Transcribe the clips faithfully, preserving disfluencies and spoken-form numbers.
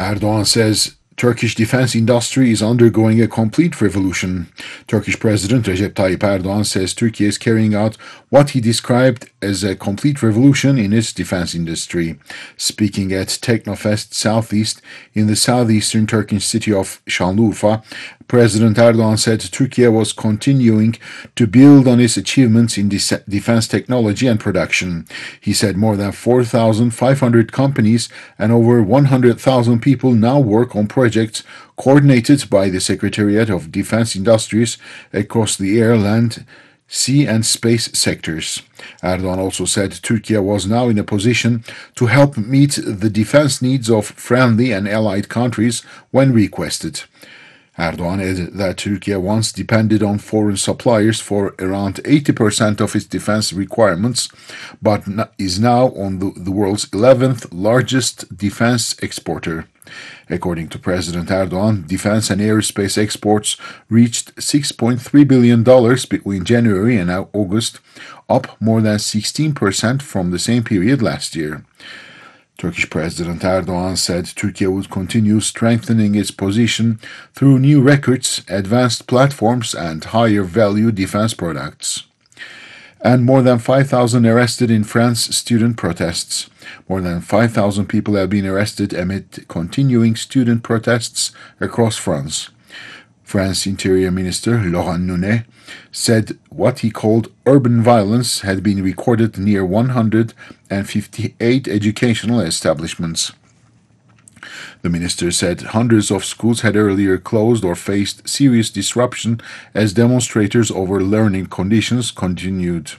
Erdogan says Turkish defense industry is undergoing a complete revolution. Turkish President Recep Tayyip Erdogan says Turkey is carrying out what he described as a complete revolution in its defense industry. Speaking at Teknofest Southeast in the southeastern Turkish city of Şanlıurfa, President Erdogan said Turkey was continuing to build on its achievements in defense technology and production. He said more than four thousand five hundred companies and over one hundred thousand people now work on projects coordinated by the Secretariat of Defense Industries across the air, land, sea and space sectors. Erdogan also said Turkey was now in a position to help meet the defense needs of friendly and allied countries when requested. Erdogan added that Turkey once depended on foreign suppliers for around eighty percent of its defense requirements, but is now on the, the world's eleventh largest defense exporter. According to President Erdogan, defense and aerospace exports reached six point three billion dollars between January and August, up more than sixteen percent from the same period last year. Turkish President Erdogan said Turkey would continue strengthening its position through new records, advanced platforms, and higher value defense products. And more than five thousand arrested in France student protests. More than five thousand people have been arrested amid continuing student protests across France. France Interior Minister Laurent Nunez said what he called urban violence had been recorded near one hundred fifty-eight educational establishments. The minister said hundreds of schools had earlier closed or faced serious disruption as demonstrators over learning conditions continued.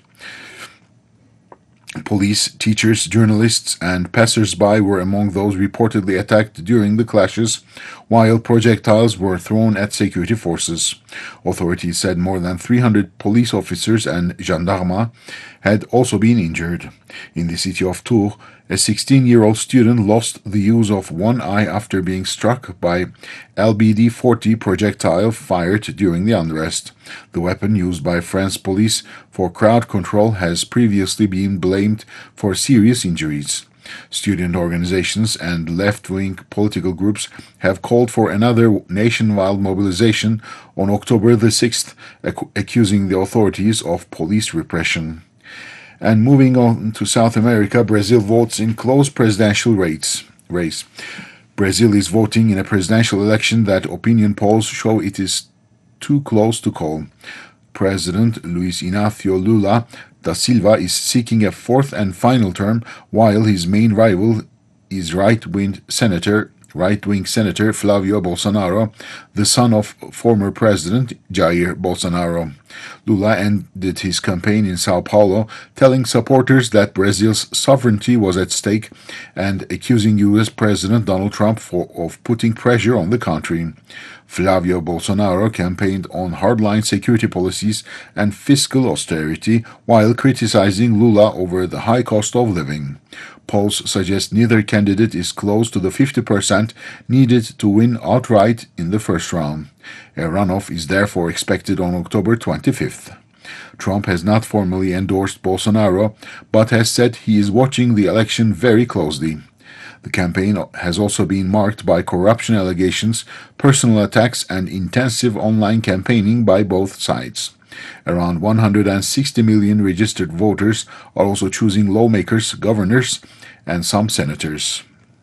Police, teachers, journalists, and passers-by were among those reportedly attacked during the clashes, while projectiles were thrown at security forces. Authorities said more than three hundred police officers and gendarmes had also been injured. In the city of Tours, a sixteen-year-old student lost the use of one eye after being struck by L B D forty projectile fired during the unrest. The weapon used by France police for crowd control has previously been blamed for serious injuries. Student organizations and left-wing political groups have called for another nationwide mobilization on October the sixth, ac- accusing the authorities of police repression. And moving on to South America, Brazil votes in close presidential race. race. Brazil is voting in a presidential election that opinion polls show it is too close to call. President Luiz Inácio Lula da Silva is seeking a fourth and final term, while his main rival is right-wing Senator right-wing Senator Flavio Bolsonaro, the son of former President Jair Bolsonaro. Lula ended his campaign in Sao Paulo, telling supporters that Brazil's sovereignty was at stake and accusing U S President Donald Trump for, of putting pressure on the country. Flavio Bolsonaro campaigned on hardline security policies and fiscal austerity while criticizing Lula over the high cost of living. Polls suggest neither candidate is close to the fifty percent needed to win outright in the first round. A runoff is therefore expected on October twenty-fifth. Trump has not formally endorsed Bolsonaro, but has said he is watching the election very closely. The campaign has also been marked by corruption allegations, personal attacks, and intensive online campaigning by both sides. Around one hundred sixty million registered voters are also choosing lawmakers, governors, and some senators.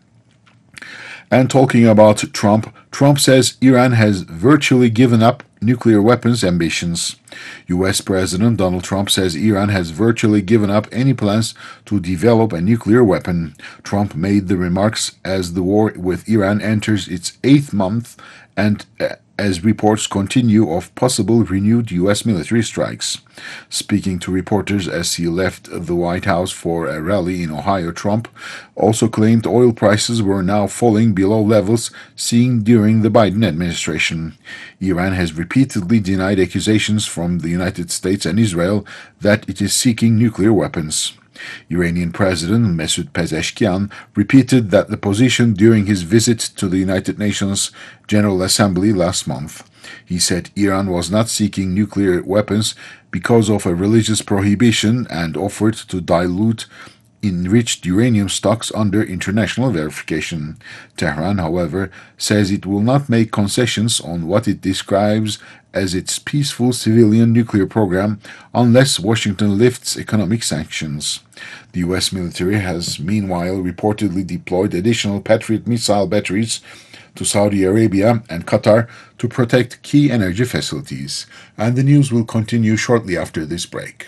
And talking about Trump, Trump says Iran has virtually given up nuclear weapons ambitions. U S President Donald Trump says Iran has virtually given up any plans to develop a nuclear weapon. Trump made the remarks as the war with Iran enters its eighth month and uh, as reports continue of possible renewed U S military strikes. Speaking to reporters as he left the White House for a rally in Ohio, Trump also claimed oil prices were now falling below levels seen during the Biden administration. Iran has repeatedly denied accusations from the United States and Israel that it is seeking nuclear weapons. Iranian President Masoud Pezeshkian repeated that the position during his visit to the United Nations General Assembly last month. He said Iran was not seeking nuclear weapons because of a religious prohibition and offered to dilute enriched uranium stocks under international verification. Tehran, however, says it will not make concessions on what it describes as its peaceful civilian nuclear program unless Washington lifts economic sanctions. The U S military has meanwhile reportedly deployed additional Patriot missile batteries to Saudi Arabia and Qatar to protect key energy facilities. And the news will continue shortly after this break.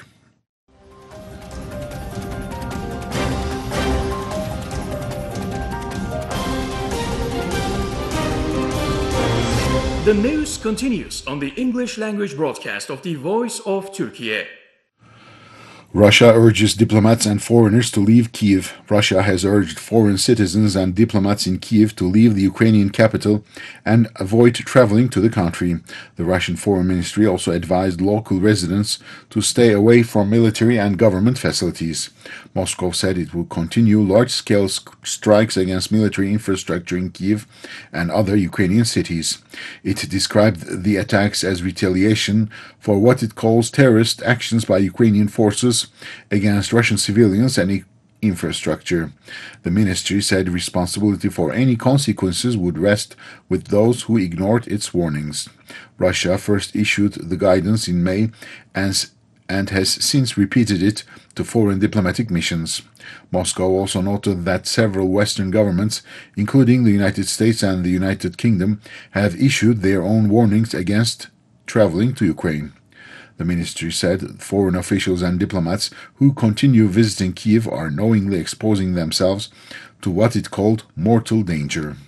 The news continues on the English language broadcast of the Voice of Turkey. Russia urges diplomats and foreigners to leave Kyiv. Russia has urged foreign citizens and diplomats in Kyiv to leave the Ukrainian capital and avoid traveling to the country. The Russian Foreign Ministry also advised local residents to stay away from military and government facilities. Moscow said it will continue large-scale strikes against military infrastructure in Kyiv and other Ukrainian cities. It described the attacks as retaliation for what it calls terrorist actions by Ukrainian forces against Russian civilians and infrastructure. The ministry said responsibility for any consequences would rest with those who ignored its warnings. Russia first issued the guidance in May and, and has since repeated it to foreign diplomatic missions. Moscow also noted that several Western governments, including the United States and the United Kingdom, have issued their own warnings against traveling to Ukraine. The ministry said foreign officials and diplomats who continue visiting Kyiv are knowingly exposing themselves to what it called mortal danger.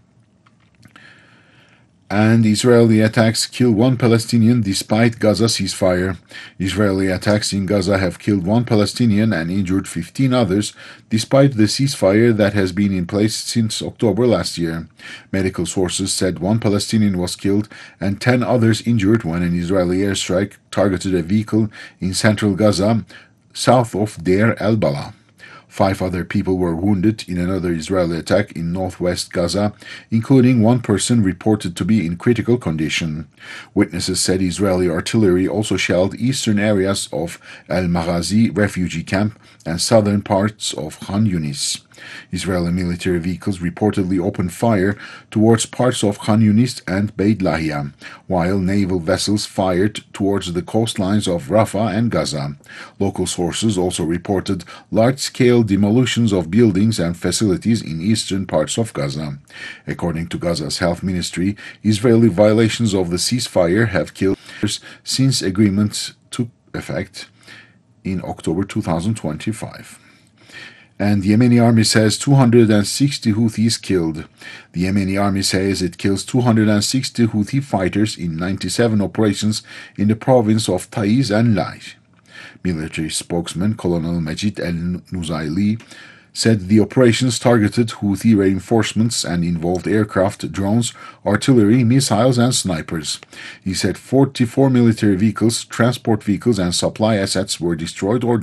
And Israeli attacks kill one Palestinian despite Gaza ceasefire. Israeli attacks in Gaza have killed one Palestinian and injured fifteen others, despite the ceasefire that has been in place since October last year. Medical sources said one Palestinian was killed and ten others injured when an Israeli airstrike targeted a vehicle in central Gaza, south of Deir el-Balah. Five other people were wounded in another Israeli attack in northwest Gaza, including one person reported to be in critical condition. Witnesses said Israeli artillery also shelled eastern areas of Al-Maghazi refugee camp and southern parts of Khan Yunis. Israeli military vehicles reportedly opened fire towards parts of Khan Yunis and Beit Lahia, while naval vessels fired towards the coastlines of Rafah and Gaza. Local sources also reported large-scale demolitions of buildings and facilities in eastern parts of Gaza. According to Gaza's health ministry, Israeli violations of the ceasefire have killed since agreements took effect in October two thousand twenty-five. And the Yemeni army says two hundred sixty Houthis killed. The Yemeni army says it kills two hundred sixty Houthi fighters in ninety-seven operations in the province of Taiz and Laish. Military spokesman Colonel Majid el-Nuzaili said the operations targeted Houthi reinforcements and involved aircraft, drones, artillery, missiles, and snipers. He said forty-four military vehicles, transport vehicles, and supply assets were destroyed or